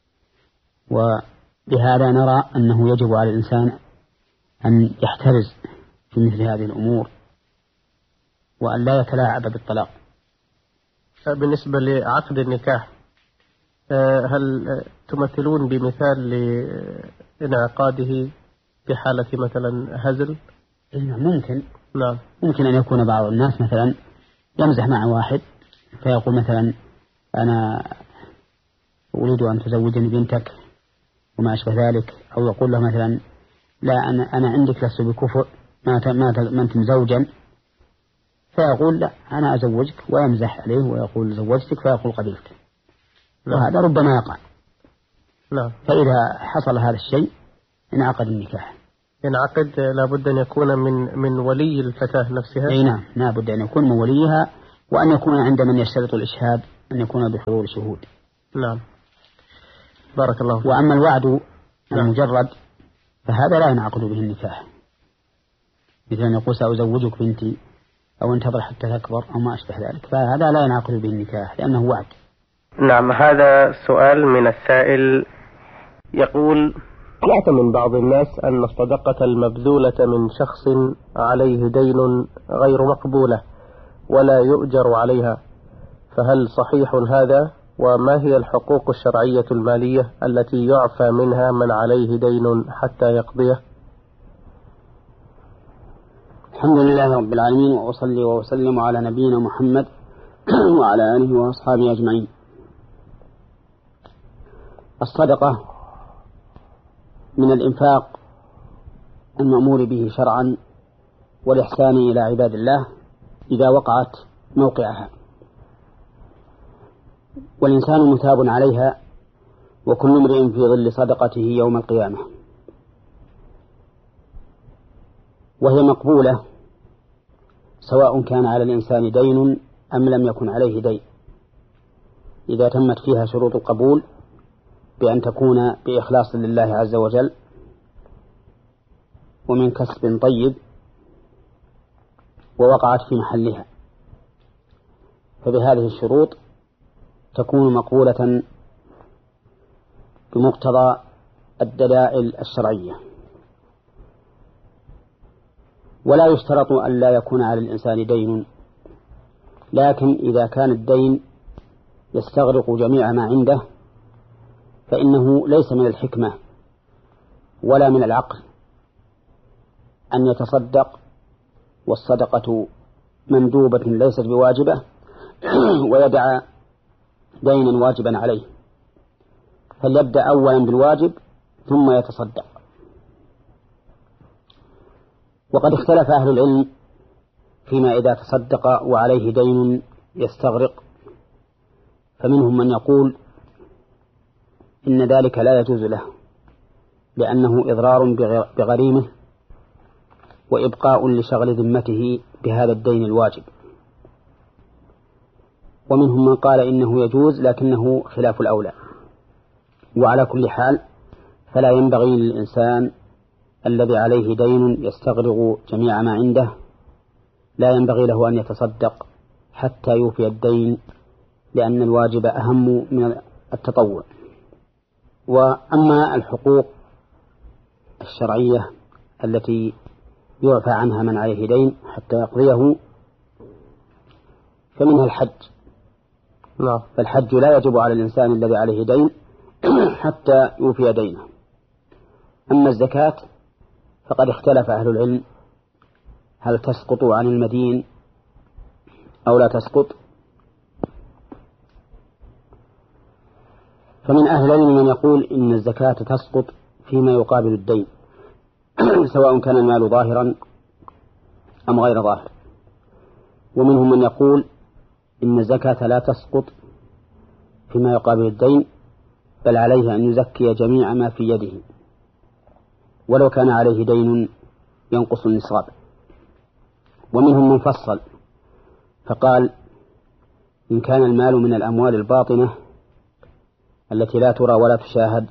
وبهذا نرى أنه يجب على الإنسان أن يحترز في مثل هذه الأمور وأن لا يتلاعب بالطلاق. بالنسبة لعقد النكاح هل تمثلون بمثال لانعقاده في حالة مثلا هزل؟ ممكن. نعم. ممكن أن يكون بعض الناس مثلا يمزح مع واحد فيقول مثلا أنا أريد أن تزوجني بنتك وما أشبه ذلك، أو يقول له مثلا لا أنا عندك لست بكفء ما أنت زوجا، فيقول لا أنا أزوجك ويمزح عليه ويقول زوجتك فيقول قبلت. وهذا ربما يقع. نعم. فإذا حصل هذا الشيء انعقد النكاح. ينعقد لابد أن يكون من ولي الفتاة نفسها؟ أي نعم، لابد أن يكون من وليها، وأن يكون عند من يشترط الإشهاد أن يكون بحضور شهود. نعم، بارك الله فيك. وأما الوعد المجرد فهذا لا ينعقد به النكاح، مثل أن يقول سأزوجك بنتي أو انتظر حتى تكبر أو ما أشبه ذلك، فهذا لا ينعقد به النكاح لأنه وعد. نعم، هذا سؤال من السائل يقول: سمعت من بعض الناس أن الصدقة المبذولة من شخص عليه دين غير مقبولة ولا يؤجر عليها، فهل صحيح هذا؟ وما هي الحقوق الشرعية المالية التي يعفى منها من عليه دين حتى يقضيه؟ الحمد لله رب العالمين، وأصلي وأسلم على نبينا محمد وعلى آله وأصحابه أجمعين. الصدقة من الإنفاق المأمور به شرعا والإحسان إلى عباد الله إذا وقعت موقعها، والإنسان مثاب عليها، وكل امرئ في ظل صدقته يوم القيامة، وهي مقبولة سواء كان على الإنسان دين أم لم يكن عليه دين، إذا تمت فيها شروط القبول بأن تكون بإخلاص لله عز وجل ومن كسب طيب ووقعت في محلها، فبهذه الشروط تكون مقبولة بمقتضى الدلائل الشرعية. ولا يشترط أن لا يكون على الإنسان دين، لكن إذا كان الدين يستغرق جميع ما عنده فإنه ليس من الحكمة ولا من العقل أن يتصدق والصدقة مندوبة ليست بواجبة ويدع دينا واجبا عليه، فليبدأ أولا بالواجب ثم يتصدق. وقد اختلف أهل العلم فيما إذا تصدق وعليه دين يستغرق، فمنهم من يقول إن ذلك لا يجوز له لأنه إضرار بغريمه وإبقاء لشغل ذمته بهذا الدين الواجب، ومنهم من قال إنه يجوز لكنه خلاف الأولى. وعلى كل حال فلا ينبغي للإنسان الذي عليه دين يستغرق جميع ما عنده، لا ينبغي له أن يتصدق حتى يوفي الدين، لأن الواجب أهم من التطوع. وأما الحقوق الشرعية التي يعفى عنها من عليه دين حتى يقضيه فمنها الحج. فالحج لا يجب على الإنسان الذي عليه دين حتى يوفي دينه. أما الزكاة فقد اختلف أهل العلم هل تسقط عن المدين أو لا تسقط، فمن أهل العلم من يقول إن الزكاة تسقط فيما يقابل الدين سواء كان المال ظاهرا أم غير ظاهر، ومنهم من يقول إن الزكاة لا تسقط فيما يقابل الدين، بل عليه أن يزكي جميع ما في يده ولو كان عليه دين ينقص النصاب. ومنهم من فصل فقال إن كان المال من الأموال الباطنة التي لا ترى ولا تشاهد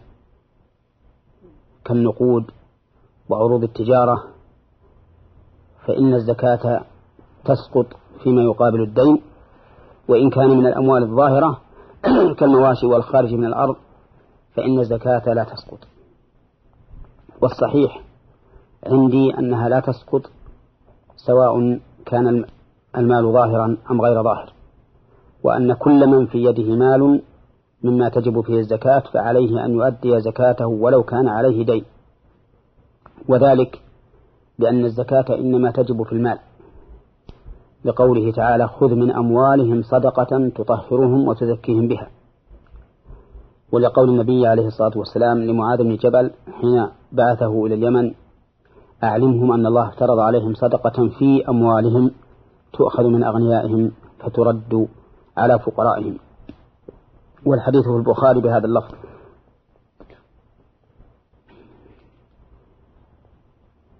كالنقود وعروض التجارة فإن الزكاة تسقط فيما يقابل الدين، وإن كان من الأموال الظاهرة كالمواشي والخارج من الأرض فإن الزكاة لا تسقط. والصحيح عندي أنها لا تسقط سواء كان المال ظاهرا أم غير ظاهر، وأن كل من في يده مال مما تجب فيه الزكاة فعليه أن يؤدي زكاته ولو كان عليه دين، وذلك لأن الزكاة إنما تجب في المال، لقوله تعالى خذ من أموالهم صدقة تطهرهم وتزكيهم بها، ولقول النبي عليه الصلاة والسلام لمعاذ بن جبل حين بعثه إلى اليمن أعلمهم أن الله افترض عليهم صدقة في أموالهم تؤخذ من أغنيائهم فترد على فقرائهم، والحديث في البخاري بهذا اللفظ.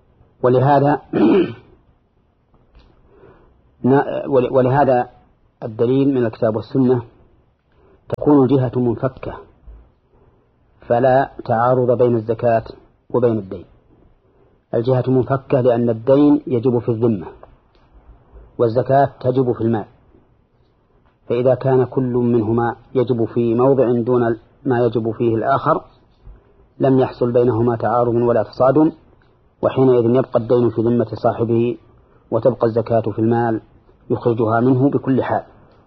ولهذا الدليل من الكتاب والسنة تكون الجهة منفكة، فلا تعارض بين الزكاة وبين الدين. الجهة منفكة لأن الدين يجب في الذمة والزكاة تجب في المال، فإذا كان كل منهما يجب في موضع دون ما يجب فيه الآخر لم يحصل بينهما تعارض ولا تصادم، وحينئذ يبقى الدين في ذمة صاحبه وتبقى الزكاة في المال يخرجها منه بكل حال.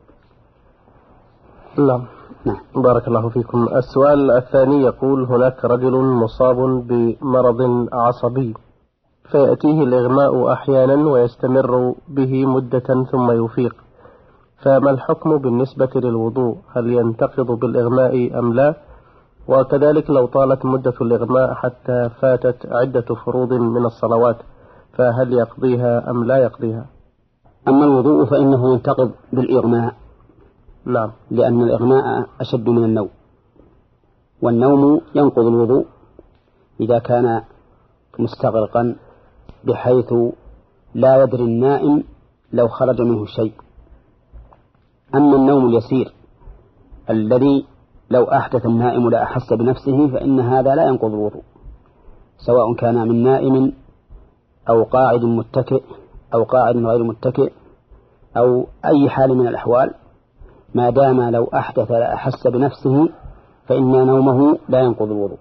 نعم. بارك الله فيكم. السؤال الثاني يقول: هناك رجل مصاب بمرض عصبي فيأتيه الإغماء أحيانا ويستمر به مدة ثم يفيق، فما الحكم بالنسبة للوضوء؟ هل ينتقض بالإغماء أم لا؟ وكذلك لو طالت مدة الإغماء حتى فاتت عدة فروض من الصلوات فهل يقضيها أم لا يقضيها؟ أما الوضوء فإنه ينتقض بالإغماء. نعم. لأن الإغماء أشد من النوم، والنوم ينقض الوضوء إذا كان مستغرقا بحيث لا يدري النائم لو خرج منه شيء. أما النوم اليسير الذي لو أحدث النائم لا أحس بنفسه فإن هذا لا ينقض الوضوء، سواء كان من نائم أو قاعد متكئ أو قاعد غير متكئ أو أي حال من الأحوال، ما دام لو أحدث لا أحس بنفسه فإن نومه لا ينقض الوضوء.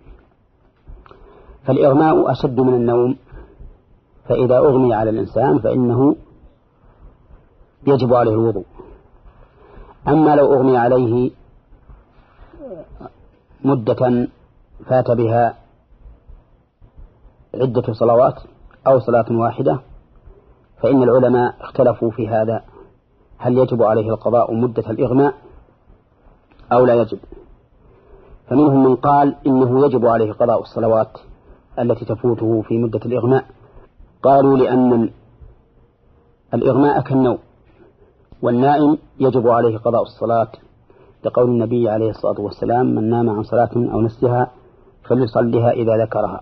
فالإغماء أشد من النوم، فإذا أغمي على الإنسان فإنه يجب عليه الوضوء. أما لو أغمي عليه مدة فات بها عدة صلوات أو صلاة واحدة فإن العلماء اختلفوا في هذا، هل يجب عليه القضاء مدة الإغماء أو لا يجب؟ فمنهم من قال إنه يجب عليه قضاء الصلوات التي تفوته في مدة الإغماء، قالوا لأن الإغماء كالنوم، والنائم يجب عليه قضاء الصلاة لقول النبي عليه الصلاة والسلام: من نام عن صلاة أو نسيها فليصليها إذا ذكرها.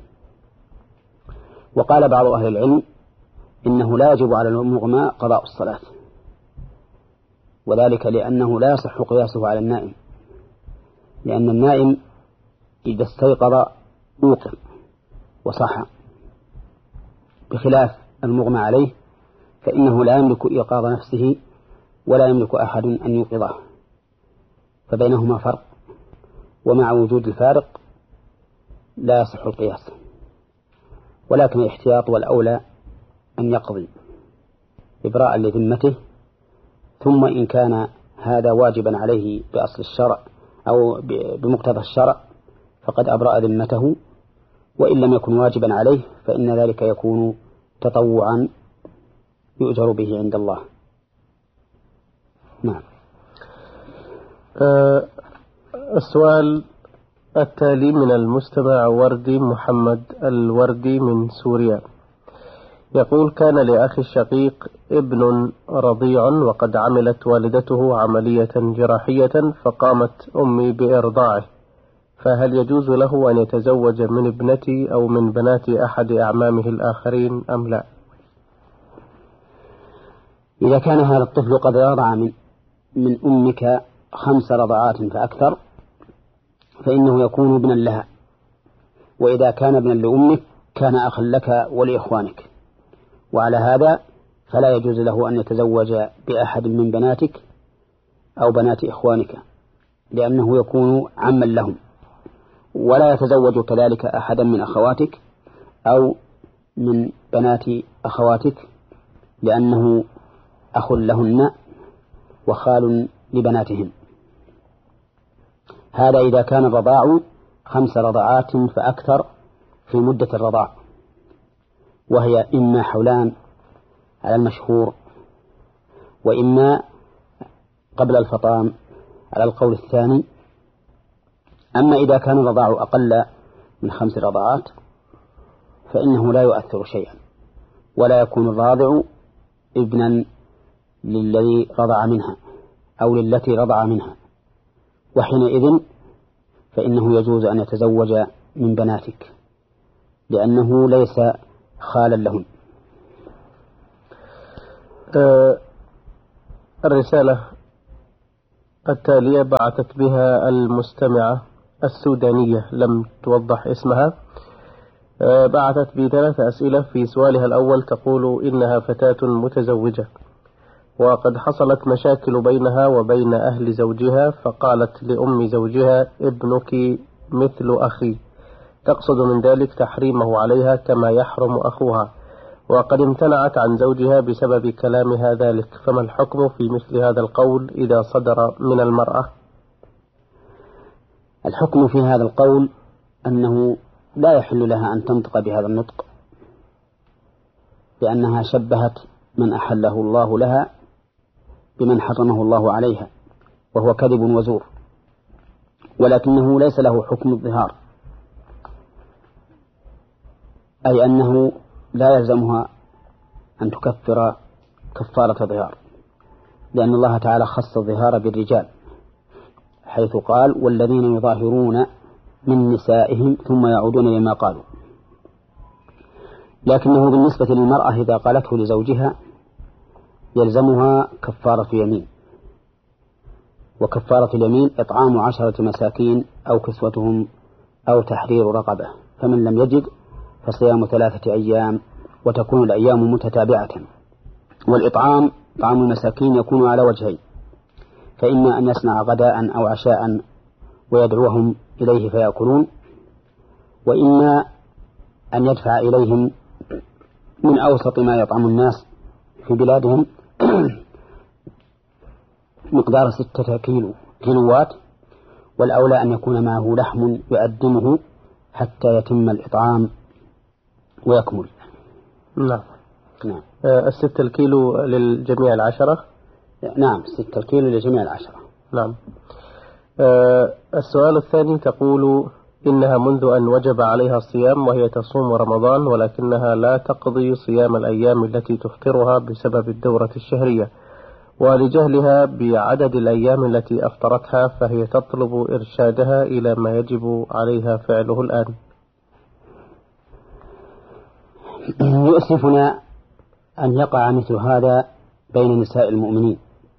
وقال بعض أهل العلم إنه لا يجب على المغمى قضاء الصلاة، وذلك لأنه لا يصح قياسه على النائم، لأن النائم إذا استيقظ يوقظ وصح، بخلاف المغمى عليه فإنه لا يملك إيقاظ نفسه ولا يملك أحد أن يوقظه، فبينهما فرق، ومع وجود الفارق لا يصح القياس، ولكن الاحتياط والأولى أن يقضي إبراء لذمته، ثم إن كان هذا واجبا عليه بأصل الشرع أو بمقتضى الشرع فقد أبرأ ذمته، وإن لم يكن واجبا عليه فإن ذلك يكون تطوعا يؤجر به عند الله. نعم. السؤال التالي من المستمع وردي محمد الوردي من سوريا، يقول: كان لأخي الشقيق ابن رضيع وقد عملت والدته عملية جراحية فقامت أمي بإرضاعه، فهل يجوز له أن يتزوج من ابنتي أو من بنات أحد أعمامه الآخرين أم لا؟ إذا كان هذا الطفل قد رضع من أمك 5 رضعات فأكثر فإنه يكون ابنا لها، وإذا كان ابنا لأمك كان أخا لك ولإخوانك، وعلى هذا فلا يجوز له أن يتزوج بأحد من بناتك أو بنات إخوانك، لأنه يكون عما لهم، ولا يتزوج كذلك أحدا من أخواتك أو من بنات أخواتك، لأنه أخ لهن وخال لبناتهن. هذا إذا كان الرضاع 5 رضعات فأكثر في مدة الرضاع، وهي إما حولان على المشهور، وإما قبل الفطام على القول الثاني. أما إذا كان الرضاع أقل من 5 رضعات فإنه لا يؤثر شيئا، ولا يكون الراضع ابنا للذي رضع منها أو للتي رضع منها، وحينئذ فإنه يجوز أن يتزوج من بناتك، لأنه ليس خالا لهن. الرسالة التالية بعثت بها المستمعة السودانية، لم توضح اسمها. بعثت ب3 أسئلة. في سؤالها الأول تقول إنها فتاة متزوجة، وقد حصلت مشاكل بينها وبين أهل زوجها، فقالت لأم زوجها: ابنك مثل أخي، تقصد من ذلك تحريمه عليها كما يحرم أخوها، وقد امتنعت عن زوجها بسبب كلامها ذلك، فما الحكم في مثل هذا القول إذا صدر من المرأة؟ الحكم في هذا القول أنه لا يحل لها أن تنطق بهذا النطق، لأنها شبهت من أحله الله لها بمن حرمه الله عليها، وهو كذب وزور، ولكنه ليس له حكم الظهار، أي أنه لا يلزمها أن تكفر كفارة ظهار، لأن الله تعالى خص الظهار بالرجال، حيث قال: والذين يظاهرون من نسائهم ثم يعودون لما قالوا. لكنه بالنسبة للمرأة إذا قالته لزوجها يلزمها كفارة يمين، وكفارة اليمين إطعام 10 مساكين أو كسوتهم أو تحرير رقبة، فمن لم يجد فصيام 3 أيام، وتكون الأيام متتابعة. والإطعام طعام المساكين يكون على وجهين: فإما أن يصنع غداء أو عشاء ويدعوهم إليه فيأكلون، وإما أن يدفع إليهم من أوسط ما يطعم الناس في بلادهم مقدار 6 كيلوات، والأولى أن يكون معه لحم يقدمه حتى يتم الإطعام ويكمل. نعم. 6 الكيلو للجميع 10. نعم، 6 كيلو لجميع 10. نعم. السؤال الثاني تقول إنها منذ أن وجب عليها الصيام وهي تصوم رمضان، ولكنها لا تقضي صيام الأيام التي تفطرها بسبب الدورة الشهرية، ولجهلها بعدد الأيام التي أفطرتها، فهي تطلب إرشادها إلى ما يجب عليها فعله الآن. يؤسفنا أن يقع مثل هذا بين نساء المؤمنين،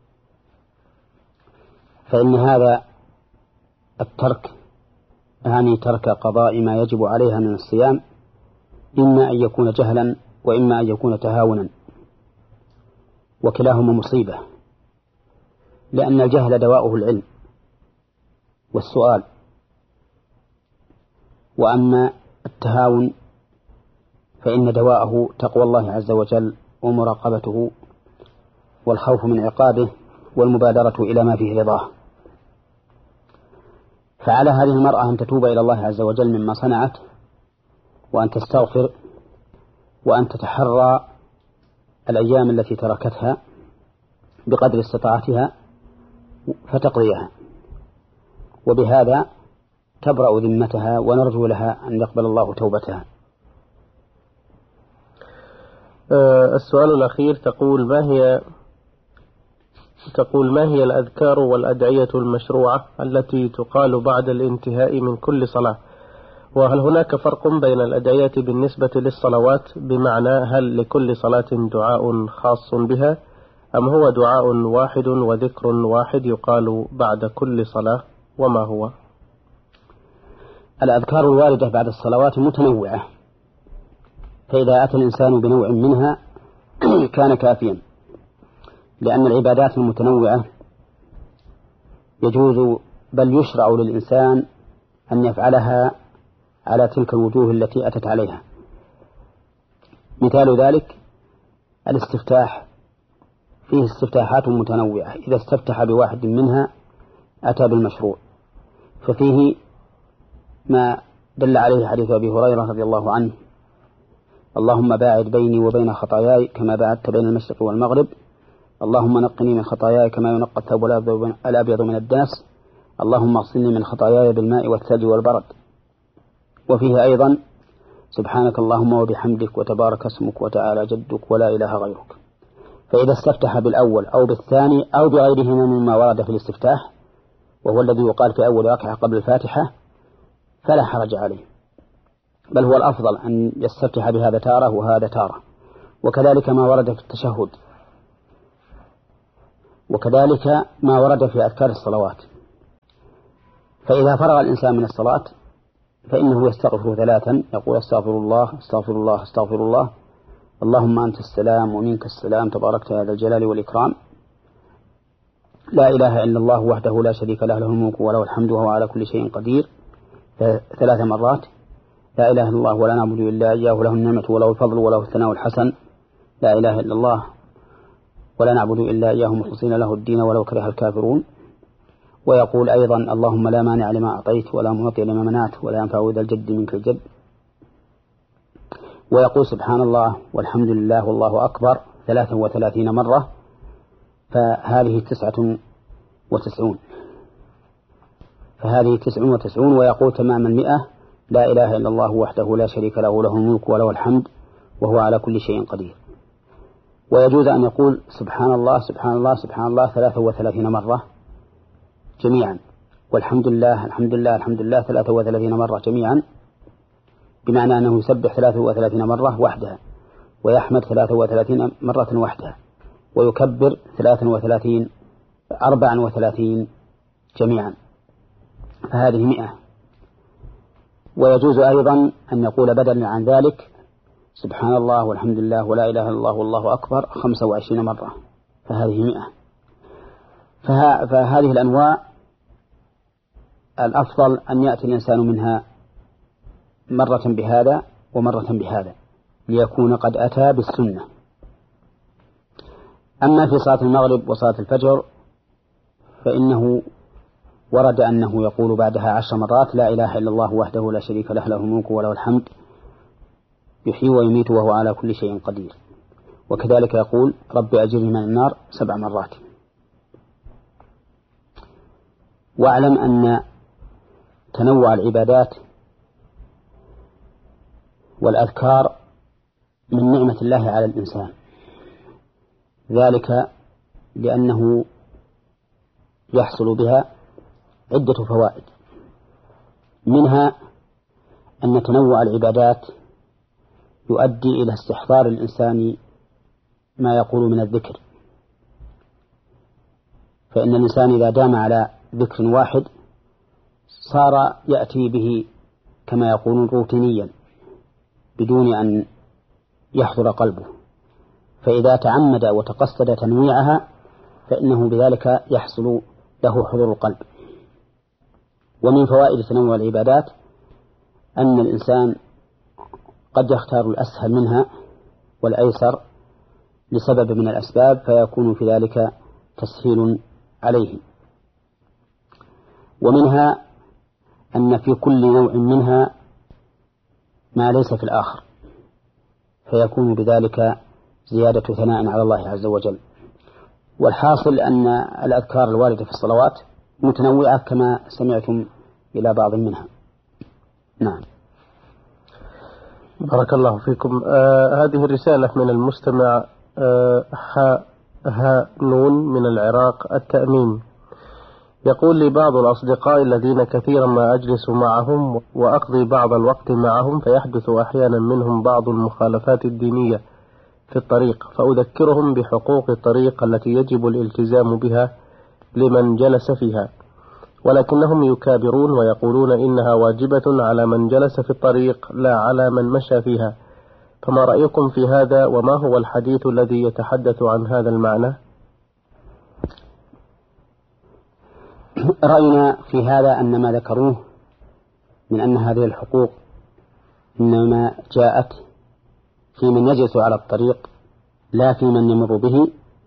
فإن هذا الترك يعني ترك قضاء ما يجب عليها من الصيام إما أن يكون جهلا وإما أن يكون تهاونا، وكلاهما مصيبة، لأن الجهل دواؤه العلم والسؤال، وأما التهاون فإن دواءه تقوى الله عز وجل ومراقبته والخوف من عقابه والمبادرة إلى ما فيه رضاه. فعلى هذه المرأة أن تتوب إلى الله عز وجل مما صنعت، وأن تستغفر، وأن تتحرى الأيام التي تركتها بقدر استطاعتها فتقضيها، وبهذا تبرأ ذمتها، ونرجو لها أن يقبل الله توبتها. السؤال الأخير تقول ما هي الأذكار والأدعية المشروعة التي تقال بعد الانتهاء من كل صلاة؟ وهل هناك فرق بين الأدعية بالنسبة للصلوات، بمعنى هل لكل صلاة دعاء خاص بها، أم هو دعاء واحد وذكر واحد يقال بعد كل صلاة، وما هو؟ الأذكار الواردة بعد الصلوات متنوعة، فإذا أتى الإنسان بنوع منها كان كافيا، لأن العبادات المتنوعة يجوز بل يشرع للإنسان أن يفعلها على تلك الوجوه التي أتت عليها. مثال ذلك الاستفتاح، فيه استفتاحات متنوعة، إذا استفتح بواحد منها أتى بالمشروع، ففيه ما دل عليه حديث أبي هريرة رضي الله عنه: اللهم باعد بيني وبين خطاياي كما باعدت بين المشرق والمغرب، اللهم نقني من خطاياي كما ينقى الثوب الأبيض من الدنس، اللهم اغسلني من خطاياي بالماء والثلج والبرد. وفيه أيضا: سبحانك اللهم وبحمدك وتبارك اسمك وتعالى جدك ولا إله غيرك. فإذا استفتح بالأول أو بالثاني أو بغيرهما مما ورد في الاستفتاح، وهو الذي يقال في أول ركعة قبل الفاتحة، فلا حرج عليه. بل هو الأفضل أن يستفتح بهذا تارة وهذا تارة. وكذلك ما ورد في التشهد، وكذلك ما ورد في أذكار الصلوات. فإذا فرغ الإنسان من الصلاة فإنه يستغفر 3، يقول استغفر الله استغفر الله استغفر الله، اللهم أنت السلام ومنك السلام تباركت يا ذا الجلال والإكرام، لا إله إلا الله وحده لا شريك له، له الملك وله الحمد وهو على كل شيء قدير 3 مرات، لا إله إلا الله ولا نعبد إلا إياه، له النعمة وله الفضل وله الثناء الحسن، لا إله إلا الله ولا نعبد إلا إياه مخلصين له الدين ولو كره الكافرون. ويقول أيضا اللهم لا مانع لما أعطيت ولا معطي لما منعت ولا ينفع ذا الجد منك الجد. ويقول سبحان الله والحمد لله والله أكبر 33 مرة، فهذه 99. ويقول تمام 100 لا إله إلا الله وحده لا شريك له، له الملك وله الحمد وهو على كل شيء قدير. ويجوز أن يقول سبحان الله سبحان الله سبحان الله 33 مرة جميعا، والحمد لله الحمد لله الحمد لله 33 مرة جميعا، بمعنى أنه يسبح 33 مرة وحدها، ويحمد 33 مرة وحدها، ويكبر 34 جميعا، فهذه 100. ويجوز أيضا أن يقول بدلا عن ذلك سبحان الله والحمد لله ولا إله إلا الله والله أكبر 25 مرة، فهذه 100. فهذه الأنواع الأفضل أن يأتي الإنسان منها مرة بهذا ومرة بهذا ليكون قد أتى بالسنة. أما في صلاة المغرب وصلاة الفجر فإنه ورد أنه يقول بعدها 10 مرات لا إله إلا الله وحده لا شريك له، له الملك وله الحمد يحيي ويميت وهو على كل شيء قدير. وكذلك يقول رب أجرني من النار 7 مرات. واعلم أن تنوع العبادات والأذكار من نعمة الله على الإنسان، ذلك لأنه يحصل بها عدة فوائد، منها أن تنوع العبادات يؤدي إلى استحضار الإنسان ما يقول من الذكر، فإن الإنسان إذا دام على ذكر واحد صار يأتي به كما يقولون روتينيا بدون أن يحضر قلبه، فإذا تعمد وتقصد تنويعها فإنه بذلك يحصل له حضور القلب. ومن فوائد تنوع العبادات أن الإنسان قد يختار الأسهل منها والأيسر لسبب من الأسباب، فيكون في ذلك تسهيل عليه. ومنها أن في كل نوع منها ما ليس في الآخر، فيكون بذلك زيادة ثناء على الله عز وجل. والحاصل أن الأذكار الواردة في الصلوات متنوعة كما سمعتم إلى بعض منها. نعم. بارك الله فيكم. هذه الرسالة من المستمع نون من العراق التأمين، يقول لي بعض الأصدقاء الذين كثيرا ما أجلس معهم وأقضي بعض الوقت معهم، فيحدث أحيانا منهم بعض المخالفات الدينية في الطريق، فأذكرهم بحقوق الطريق التي يجب الالتزام بها لمن جلس فيها، ولكنهم يكابرون ويقولون إنها واجبة على من جلس في الطريق لا على من مشى فيها، فما رأيكم في هذا، وما هو الحديث الذي يتحدث عن هذا المعنى؟ رأينا في هذا أن ما ذكروه من أن هذه الحقوق إنما جاءت في من يجلس على الطريق لا في من يمر به،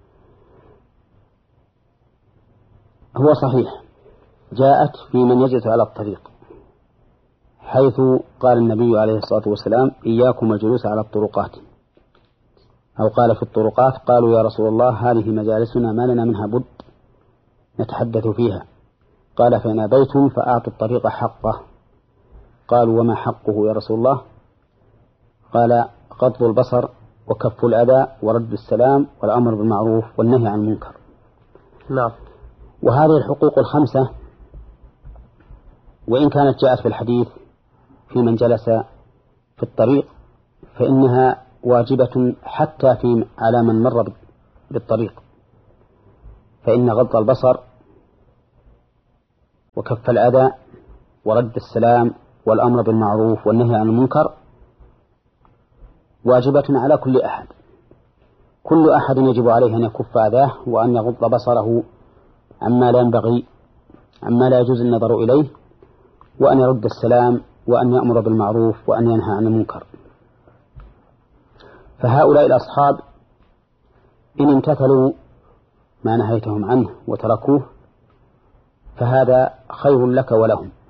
هو صحيح، جاءت في من يجلس على الطريق، حيث قال النبي عليه الصلاة والسلام إياكم الجلوس على الطرقات، أو قال في الطرقات، قالوا يا رسول الله هذه مجالسنا ما لنا منها بد نتحدث فيها، قال فإن أبيتم فأعطوا الطريق حقه. قالوا وما حقه يا رسول الله؟ قال غض البصر وكف الأذى ورد السلام والأمر بالمعروف والنهي عن المنكر. نعم. وهذه الحقوق الخمسة وإن كانت جاءت في الحديث في من جلس في الطريق فإنها واجبة حتى على من مر بالطريق، فإن غض البصر وكف الأذى ورد السلام والأمر بالمعروف والنهي عن المنكر واجبة على كل أحد. كل أحد يجب عليه أن يكف أذاه وأن يغض بصره عما لا ينبغي، عما لا يجوز النظر إليه، وأن يرد السلام وأن يأمر بالمعروف وأن ينهى عن المنكر. فهؤلاء الأصحاب إن امتثلوا ما نهيتهم عنه وتركوه فهذا خير لك ولهم،